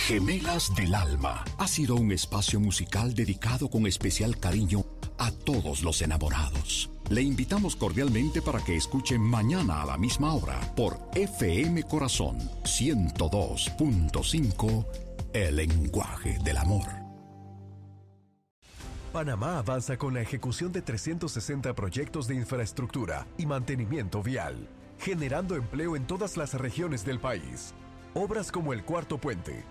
Gemelas del Alma ha sido un espacio musical dedicado con especial cariño a todos los enamorados. Le invitamos cordialmente para que escuche mañana a la misma hora por FM Corazón 102.5, el lenguaje del amor. Panamá avanza con la ejecución de 360 proyectos de infraestructura y mantenimiento vial, generando empleo en todas las regiones del país. Obras como el Cuarto Puente,